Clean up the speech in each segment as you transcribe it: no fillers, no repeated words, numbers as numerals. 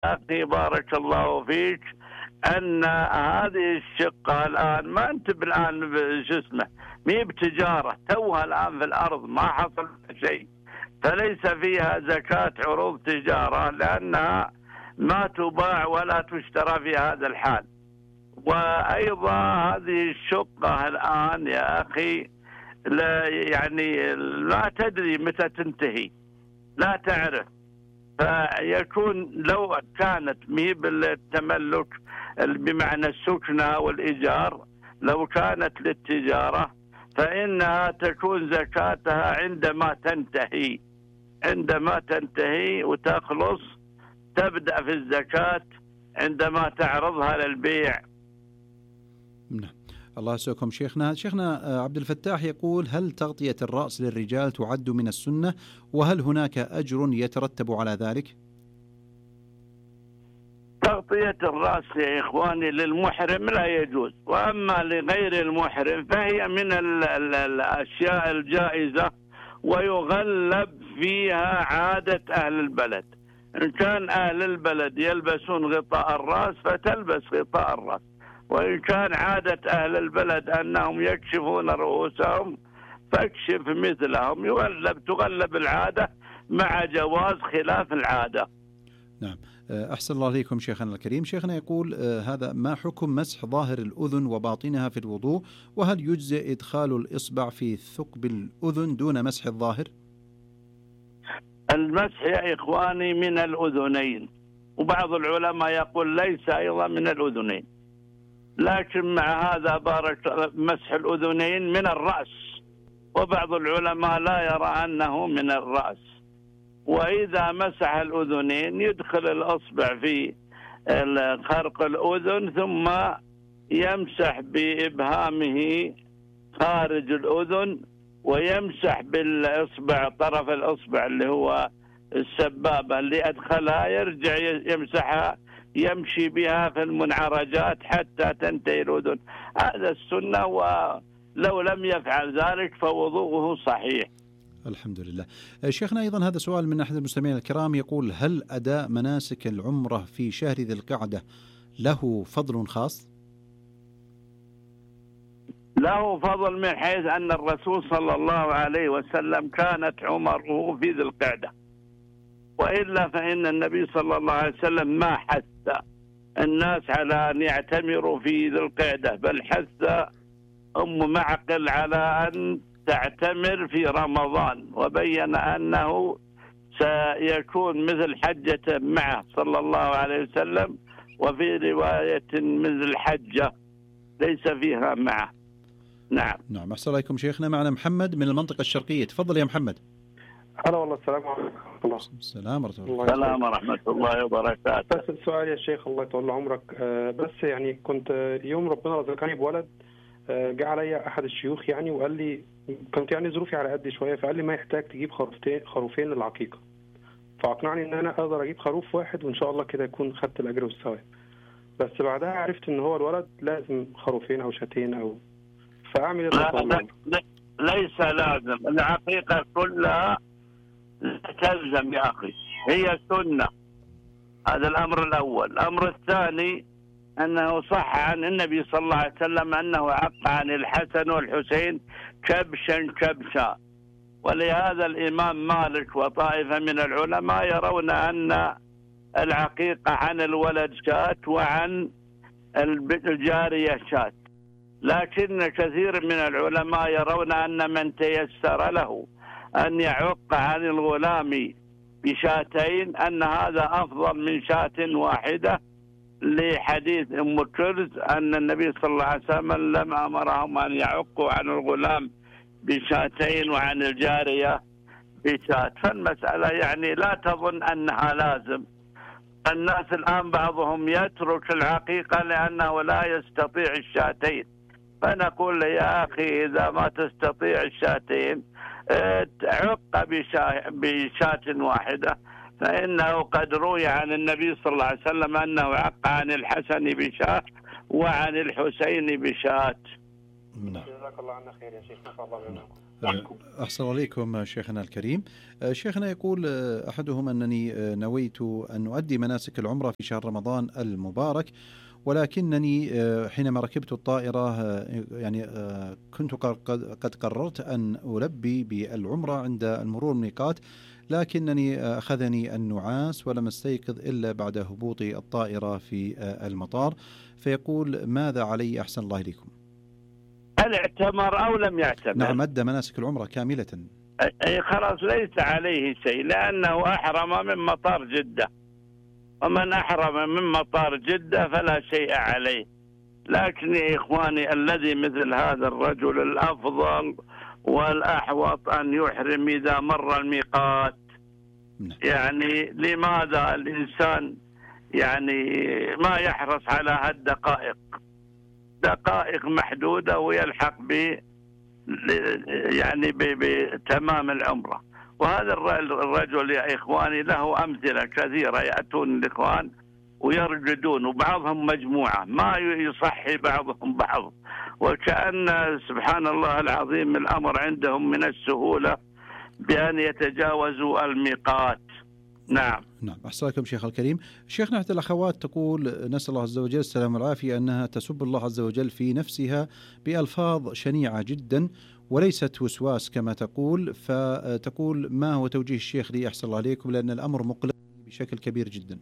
أخي بارك الله فيك أن هذه الشقة الآن ما أنت الآن بجسمه مي بتجارة، توها الآن في الأرض ما حصل شيء، فليس فيها زكاة عروض تجارة لأنها ما تباع ولا تشترى في هذا الحال. وأيضا هذه الشقة الآن يا أخي لا يعني لا تدري متى تنتهي، لا تعرف، فيكون لو كانت مي بالتملك بمعنى السكنة والإيجار، لو كانت للتجارة فإنها تكون زكاتها عندما تنتهي وتخلص، تبدأ في الزكاة عندما تعرضها للبيع. نعم، الله يسعدكم شيخنا. عبد الفتاح يقول: هل تغطية الرأس للرجال تعد من السنة؟ وهل هناك أجر يترتب على ذلك؟ تغطية الرأس يا إخواني للمحرم لا يجوز، وأما لغير المحرم فهي من الأشياء الجائزة ويغلب فيها عادة أهل البلد. إن كان أهل البلد يلبسون غطاء الرأس فتلبس غطاء الرأس، وإن كان عادة أهل البلد أنهم يكشفون رؤوسهم فاكشف مثلهم، تغلب العادة مع جواز خلاف العادة. نعم، أحسن الله عليكم شيخنا الكريم. شيخنا يقول: هذا ما حكم مسح ظاهر الأذن وباطنها في الوضوء؟ وهل يجزئ إدخال الإصبع في ثقب الأذن دون مسح الظاهر؟ المسح يا إخواني من الأذنين، وبعض العلماء يقول ليس أيضا من الأذنين، لكن مع هذا مسح الأذنين من الرأس، وبعض العلماء لا يرى أنه من الرأس. وإذا مسح الأذنين يدخل الأصبع في خرق الأذن ثم يمسح بإبهامه خارج الأذن، ويمسح بالإصبع طرف الإصبع اللي هو السبابة اللي أدخلها، يرجع يمسحها يمشي بها في المنعرجات حتى تنتهي الأذن. هذا السنة، ولو لم يفعل ذلك فوضوءه صحيح. الحمد لله. شيخنا أيضا هذا سؤال من أحد المستمعين الكرام يقول: هل أداء مناسك العمرة في شهر ذي القعدة له فضل خاص؟ له فضل من حيث أن الرسول صلى الله عليه وسلم كانت عمره في ذي القعدة، وإلا فإن النبي صلى الله عليه وسلم ما حث الناس على أن يعتمروا في ذي القعدة، بل حث أم معقل على أن تعتمر في رمضان، وبين أنه سيكون مثل حجة معه صلى الله عليه وسلم، وفي رواية مثل حجة ليس فيها معه. نعم، أحسن عليكم شيخنا. معنا محمد من المنطقة الشرقية، تفضل يا محمد. هلا والله، السلام عليكم. السلام ورحمة الله وبركاته. بس السؤال يا شيخ الله يطول عمرك، بس يعني كنت يوم ربنا رزقني بولد، جاء علي أحد الشيوخ يعني وقال لي، كنت يعني ظروفي على قد شوية، فقال لي ما يحتاج تجيب خروفين للعقيقة، فأقنعني إن أنا أقدر أجيب خروف واحد وإن شاء الله كده يكون خدت الأجر والثواب. بس بعدها عرفت إن هو الولد لازم خروفين أو شاتين أو، فأعمل لا ليس لازم، العقيقة كلها تلزم يا أخي، هي سنة. هذا الأمر الأول. الأمر الثاني أنه صح عن النبي صلى الله عليه وسلم أنه عق عن الحسن والحسين كبشا، ولهذا الإمام مالك وطائفة من العلماء يرون أن العقيقة عن الولد شات وعن الجارية شات، لكن كثير من العلماء يرون أن من تيسر له أن يعق عن الغلام بشاتين أن هذا أفضل من شاة واحدة، لحديث أم كرز أن النبي صلى الله عليه وسلم لما أمرهم أن يعقوا عن الغلام بشاتين وعن الجارية بشات. فالمسألة يعني لا تظن أنها لازم. الناس الآن بعضهم يترك العقيقة لأنه لا يستطيع الشاتين، فنقول له يا أخي إذا ما تستطيع الشاتين عق بشاة واحدة، فإنه قد روي عن النبي صلى الله عليه وسلم أنه عق عن الحسن بشاة وعن الحسين بشاة. جزاك الله عنا خير يا شيخ، نفع الله بكم. أحسن عليكم شيخنا الكريم. شيخنا يقول أحدهم أنني نويت أن أؤدي مناسك العمرة في شهر رمضان المبارك، ولكنني حينما ركبت الطائرة يعني كنت قد قررت أن ألبي بالعمرة عند المرور الميقات، لكنني أخذني النعاس ولم أستيقظ إلا بعد هبوط الطائرة في المطار. فيقول ماذا علي أحسن الله إليكم؟ هل اعتمر أو لم يعتمر؟ نعم، أدى مناسك العمرة كاملة. أي خلاص ليس عليه شيء، لأنه أحرم من مطار جدة، ومن أحرم من مطار جدة فلا شيء عليه. لكن يا إخواني الذي مثل هذا الرجل الأفضل والأحوط أن يحرم إذا مر الميقات. يعني لماذا الإنسان يعني ما يحرص على هالدقائق؟ دقائق محدودة ويلحق يعني بتمام العمرة. وهذا الرجل يا إخواني له أمثلة كثيرة، يأتون الإخوان ويرقدون وبعضهم مجموعة، ما يصحي بعضهم بعض، وكأن سبحان الله العظيم الأمر عندهم من السهولة بأن يتجاوزوا الميقات. نعم. أحسن لكم شيخ الكريم. شيخنا أحد الأخوات تقول نسأل الله عز وجل السلامة والعافية أنها تسب الله عز وجل في نفسها بألفاظ شنيعة جدا وليست وسواس كما تقول، فتقول ما هو توجيه الشيخ لي أحسن الله عليكم، لأن الأمر مقلق بشكل كبير جدا.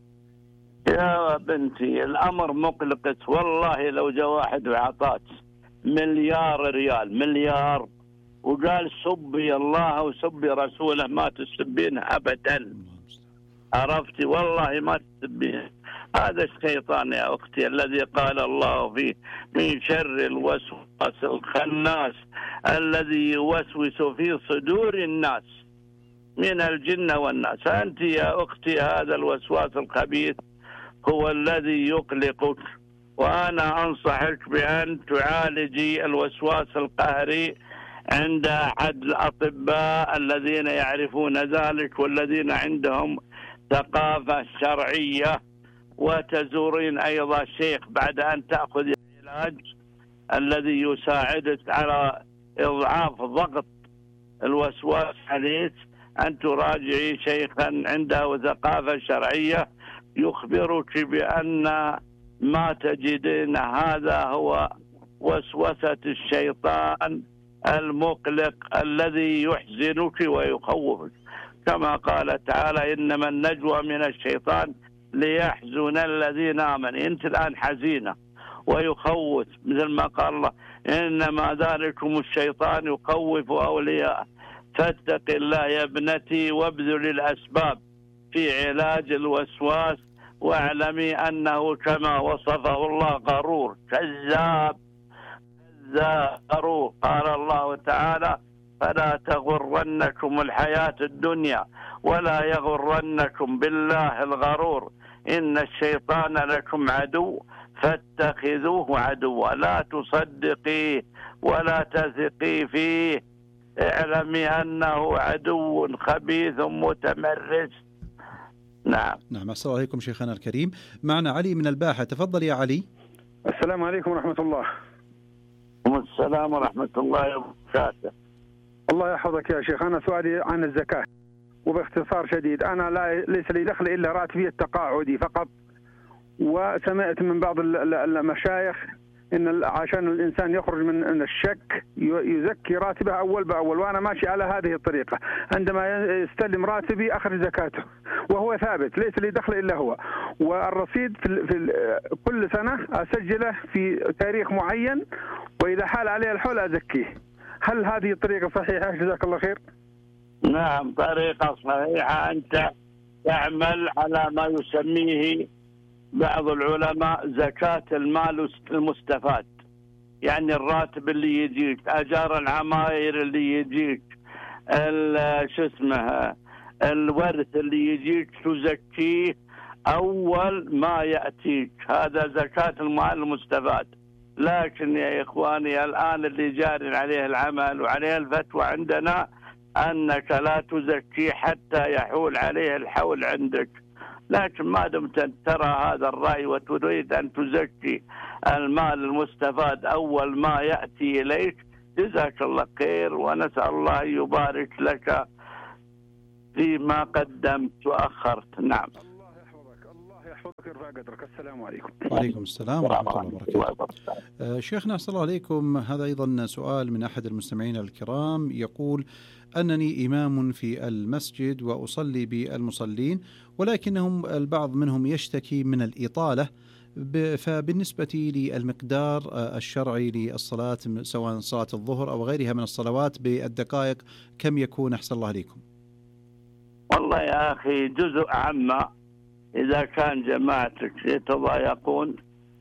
يا بنتي الأمر مقلق والله. لو جاء واحد وعطاك مليار ريال، مليار، وقال سبي الله وسبي رسوله، ما تسبينه أبدا. عرفتي؟ والله ما تسبينه. هذا الشيطان يا أختي الذي قال الله فيه من شر الوسواس الخناس الذي يوسوس في صدور الناس من الجن والناس. فأنت يا أختي هذا الوسواس الخبيث هو الذي يقلقك، وأنا أنصحك بأن تعالجي الوسواس القهري عند أحد الأطباء الذين يعرفون ذلك والذين عندهم ثقافة شرعية، وتزورين أيضا شيخ بعد أن تأخذ العلاج الذي يساعدك على إضعاف ضغط الوسواس عليك، أن تراجعي شيخا عنده ثقافة شرعية يخبرك بأن ما تجدين هذا هو وسوسة الشيطان المقلق الذي يحزنك ويخوفك، كما قال تعالى إنما النجوى من الشيطان ليحزن الذين آمنوا. أنت الآن حزينة ويخوف، مثل ما قال الله إنما ذلكم الشيطان يخوف أولياءه فاتق الله يا ابنتي وابذل الأسباب في علاج الوسواس، واعلمي أنه كما وصفه الله غرور كذاب غرور. قال الله تعالى فلا تغرنكم الحياة الدنيا ولا يغرنكم بالله الغرور إن الشيطان لكم عدو فاتخذوه عدوا لا تصدقيه ولا تثقي فيه، اعلمي أنه عدو خبيث متمرس. نعم. أحسن الله عليكم شيخنا الكريم. معنا علي من الباحة، تفضل يا علي. السلام عليكم ورحمة الله. السلام ورحمة الله وبركاته. الله يحفظك يا شيخ. أنا سؤالي عن الزكاة وباختصار شديد. أنا ليس لي دخل إلا راتبي التقاعدي فقط، وسمعت من بعض المشايخ إن عشان الإنسان يخرج من الشك يزكي راتبه أول بأول، وأنا ماشي على هذه الطريقة. عندما يستلم راتبي أخرج زكاته وهو ثابت، ليس لي دخل إلا هو، والرصيد في كل سنة أسجله في تاريخ معين، وإذا حال عليه الحول أزكيه. هل هذه الطريقة صحيحة؟ جزاك الله خير. نعم طريقة صحيحة. أنت تعمل على ما يسميه بعض العلماء زكاة المال المستفاد، يعني الراتب اللي يجيك، أجار العماير اللي يجيك، شو اسمه الورث اللي يجيك تزكيه أول ما يأتيك، هذا زكاة المال المستفاد. لكن يا إخواني الآن اللي جاري عليه العمل وعليه الفتوى عندنا أنك لا تزكي حتى يحول عليه الحول عندك. لكن ما دمت ترى هذا الرأي وتريد أن تزكي المال المستفاد أول ما يأتي إليك، جزاك الله خير، ونسأل الله يبارك لك فيما قدمت وأخرت. نعم. الله يحفظك، الله يحفظك، يرفع قدرك. السلام عليكم. وعليكم السلام ورحمة الله وبركاته. شيخنا أحسن الله عليكم، هذا أيضا سؤال من أحد المستمعين الكرام، يقول: أنني إمام في المسجد وأصلي بالمصلين، ولكنهم البعض منهم يشتكي من الإطالة، فبالنسبة للمقدار الشرعي للصلاة سواء صلاة الظهر أو غيرها من الصلوات بالدقائق كم يكون؟ أحسن الله عليكم. والله يا أخي جزء عما، إذا كان جماعتك يتضايقون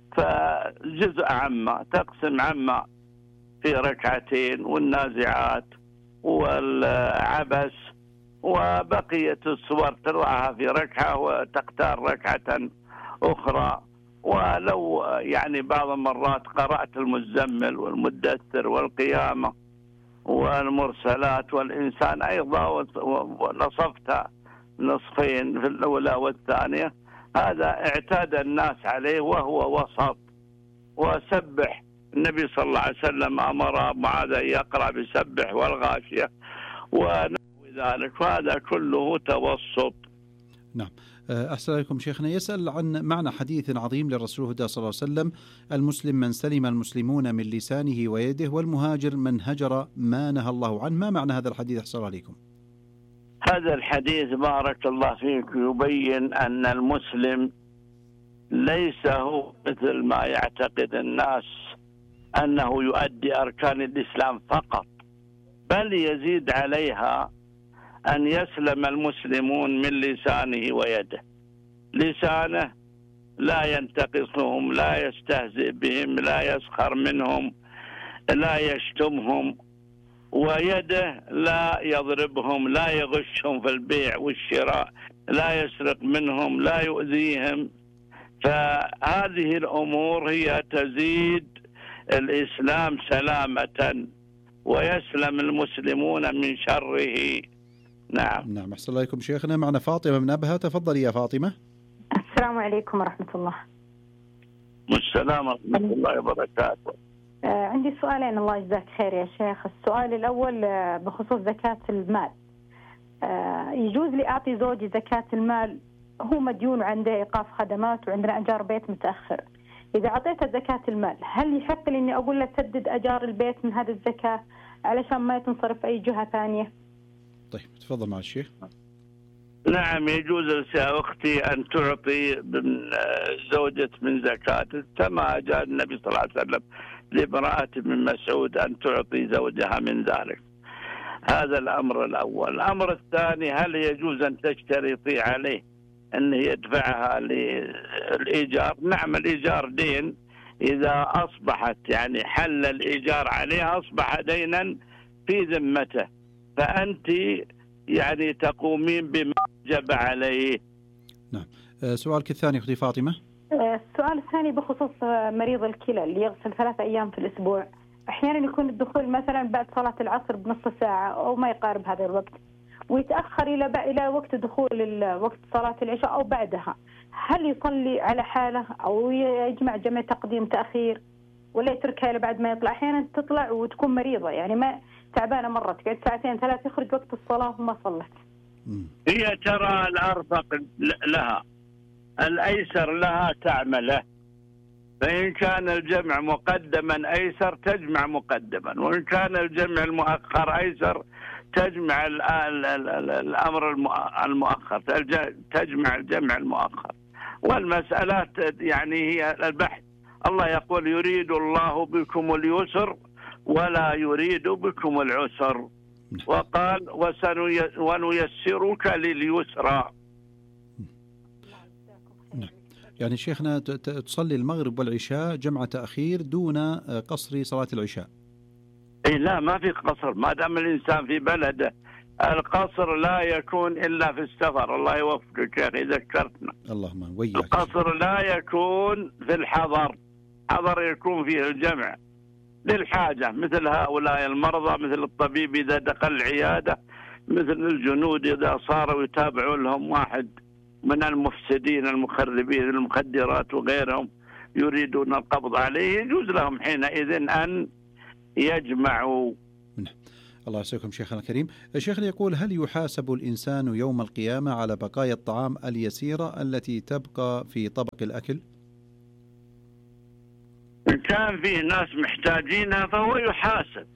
فجزء عما، تقسم عما في ركعتين، والنازعات والعبس وبقية السور تضعها في ركعة وتختار ركعة أخرى. ولو يعني بعض المرات قرأت المزمل والمدثر والقيامة والمرسلات والإنسان أيضا ونصفتها نصفين في الأولى والثانية، هذا اعتاد الناس عليه وهو وسط. وسبح، النبي صلى الله عليه وسلم أمر معاذ أن يقرأ بسبح والغاشية ونحو ذلك، وهذا كله توسط. نعم. أحسن عليكم شيخنا، يسأل عن معنى حديث عظيم للرسول صلى الله عليه وسلم: المسلم من سلم المسلمون من لسانه ويده، والمهاجر من هجر ما نهى الله عنه. ما معنى هذا الحديث؟ أحسن عليكم. هذا الحديث بارك الله فيك يبين أن المسلم ليس هو مثل ما يعتقد الناس أنه يؤدي أركان الإسلام فقط، بل يزيد عليها أن يسلم المسلمون من لسانه ويده. لسانه لا ينتقصهم، لا يستهزئ بهم، لا يسخر منهم، لا يشتمهم، ويده لا يضربهم، لا يغشهم في البيع والشراء، لا يسرق منهم، لا يؤذيهم. فهذه الأمور هي تزيد الإسلام سلامة، ويسلم المسلمون من شره. نعم. نعم. أحسن الله عليكم شيخنا. معنا فاطمة من أبها، تفضلي يا فاطمة. السلام عليكم ورحمة الله. السلام ورحمة الله وبركاته. عندي سؤالين، الله يجزاك خير يا شيخ. السؤال الأول بخصوص زكاة المال. يجوز لي أعطي زوجي زكاة المال؟ هو مديون عنده إيقاف خدمات وعندنا أجار بيت متأخر. إذا أعطيته زكاة المال هل يحق لي إني أقول له سدد أجار البيت من هذا الزكاة علشان ما تنصرف أي جهة ثانية؟ طيب تفضل مع الشيخ. نعم، يجوز يا أختي أن تعطي من زوجة من زكاة، كما جاء النبي صلى الله عليه وسلم لامرأة من مسعود أن تعطي زوجها من ذلك. هذا الأمر الأول. الأمر الثاني: هل يجوز أن تشترطي عليه أن يدفعها للإيجار؟ نعم، الإيجار دين، إذا أصبحت يعني حل الإيجار عليه أصبح دينا في ذمته، فأنت يعني تقومين بما وجب عليه. نعم. سؤالك الثاني أختي فاطمة. السؤال الثاني بخصوص مريض الكلى اللي يغسل 3 أيام في الأسبوع. أحيانا يكون الدخول مثلا بعد صلاة العصر بنصف ساعة أو ما يقارب هذا الوقت، ويتأخر إلى وقت دخول وقت صلاة العشاء أو بعدها. هل يصلي على حاله أو يجمع جمع تقديم تأخير، ولا يتركها إلى بعد ما يطلع؟ أحيانا تطلع وتكون مريضة، يعني ما تعبانة مرة، تقعد 2 3 يخرج وقت الصلاة وما صلت. هي ترى الأرفق لها، الأيسر لها تعمله. فإن كان الجمع مقدما أيسر تجمع مقدما، وإن كان الجمع المؤخر أيسر تجمع الأمر المؤخر، تجمع الجمع المؤخر. والمسألة يعني هي البحث. الله يقول: يريد الله بكم اليسر ولا يريد بكم العسر، وقال: ونيسرك لليسرى. يعني شيخنا تصلي المغرب والعشاء جمع تأخير دون قصر صلاة العشاء؟ إيه لا، ما في قصر ما دام الإنسان في بلده. القصر لا يكون إلا في السفر. الله يوفقك يا أخي، ذكرتنا. اللهم وياك. القصر لا يكون في الحضر، حضر يكون فيه الجمع للحاجة، مثل هؤلاء المرضى، مثل الطبيب إذا دخل العيادة، مثل الجنود إذا صاروا يتابعوا لهم واحد من المفسدين المخربين المخدرات وغيرهم يريدون القبض عليه، يجوز لهم حينئذ أن يجمعوا. الله يسعدكم شيخنا الكريم. شيخنا يقول: هل يحاسب الإنسان يوم القيامة على بقايا الطعام اليسيرة التي تبقى في طبق الأكل؟ إن كان فيه ناس محتاجينها فهو يحاسب،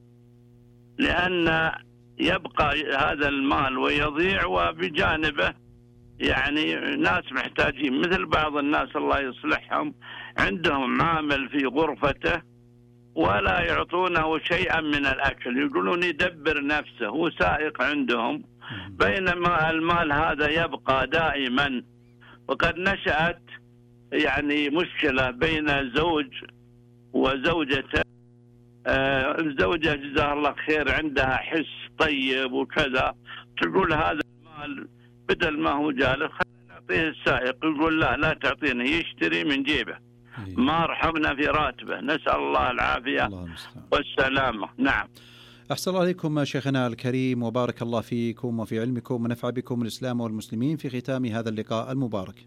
لأن يبقى هذا المال ويضيع، وبجانبه يعني ناس محتاجين، مثل بعض الناس الله يصلحهم عندهم عامل في غرفته ولا يعطونه شيئا من الأكل، يقولون يدبر نفسه، هو سائق عندهم، بينما المال هذا يبقى دائما. وقد نشأت يعني مشكلة بين زوج وزوجته. الزوجة جزاها الله خير عندها حس طيب وكذا، تقول هذا المال بدل ما هو جالس خلينا نعطيه السائق، يقول لا تعطينه، يشتري من جيبه، ما رحمنا في راتبه. نسأل الله العافية والسلامة. نعم. أحسن الله عليكم شيخنا الكريم، وبارك الله فيكم وفي علمكم، ونفع بكم الإسلام والمسلمين في ختام هذا اللقاء المبارك.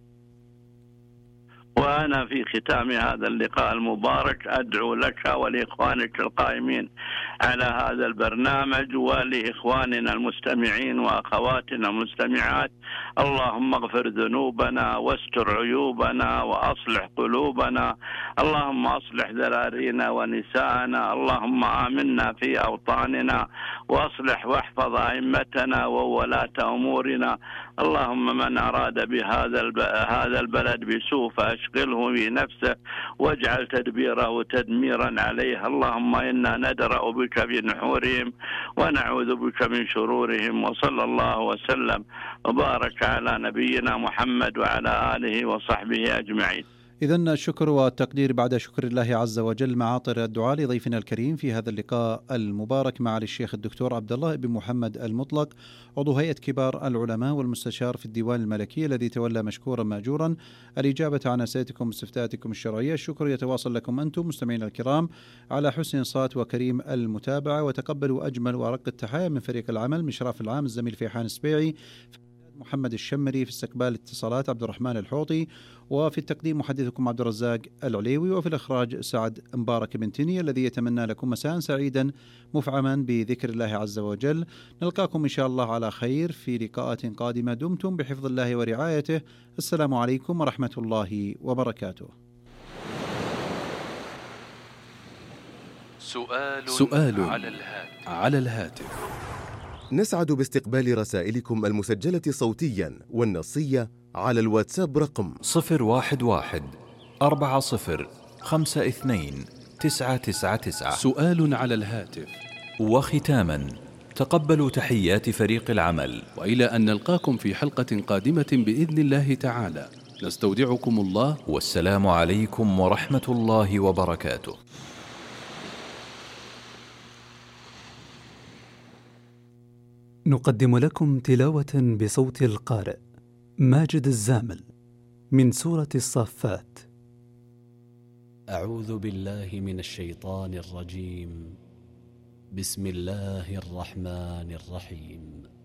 وأنا في ختام هذا اللقاء المبارك أدعو لك ولإخوانك القائمين على هذا البرنامج ولإخواننا المستمعين وأخواتنا المستمعات: اللهم اغفر ذنوبنا واستر عيوبنا وأصلح قلوبنا، اللهم أصلح ذرارينا ونساءنا، اللهم آمنا في أوطاننا وأصلح واحفظ أئمتنا وولاة أمورنا، اللهم من أراد بهذا البلد بسوء فأشغله بنفسه واجعل تدبيره تدميرا عليه، اللهم إنا ندرأ بك بنحورهم ونعوذ بك من شرورهم. وصلى الله وسلم وبارك على نبينا محمد وعلى آله وصحبه أجمعين. إذن الشكر والتقدير بعد شكر الله عز وجل معاطر الدعاء لضيفنا الكريم في هذا اللقاء المبارك معالي الشيخ الدكتور عبد الله بن محمد المطلق، عضو هيئة كبار العلماء والمستشار في الديوان الملكي، الذي تولى مشكورا مأجورا الإجابة عن أسئلتكم واستفتاءاتكم الشرعية. الشكر يتواصل لكم أنتم مستمعين الكرام على حسن صوت وكريم المتابعة، وتقبلوا أجمل وأرق التحايا من فريق العمل: مشراف العام الزميل فيحان السبيعي، محمد الشمري، في استقبال الاتصالات عبد الرحمن الحوطي، وفي التقديم محدثكم عبد الرزاق العليوي، وفي الإخراج سعد مبارك بن تني، الذي يتمنى لكم مساء سعيدا مفعما بذكر الله عز وجل. نلقاكم إن شاء الله على خير في لقاءات قادمة، دمتم بحفظ الله ورعايته. السلام عليكم ورحمة الله وبركاته. سؤال على الهاتف. نسعد باستقبال رسائلكم المسجلة صوتيا والنصية على الواتساب رقم 011-40-52-999. سؤال على الهاتف. وختاما، تقبلوا تحيات فريق العمل، وإلى أن نلقاكم في حلقة قادمة بإذن الله تعالى، نستودعكم الله، والسلام عليكم ورحمة الله وبركاته. نقدم لكم تلاوة بصوت القارئ ماجد الزامل من سورة الصافات. أعوذ بالله من الشيطان الرجيم. بسم الله الرحمن الرحيم.